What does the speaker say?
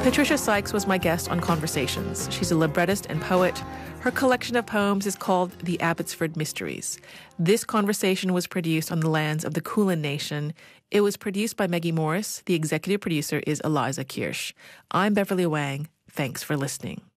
Patricia Sykes was my guest on Conversations. She's a librettist and poet. Her collection of poems is called The Abbotsford Mysteries. This conversation was produced on the lands of the Kulin Nation. It was produced by Maggie Morris. The executive producer is Eliza Kirsch. I'm Beverly Wang. Thanks for listening.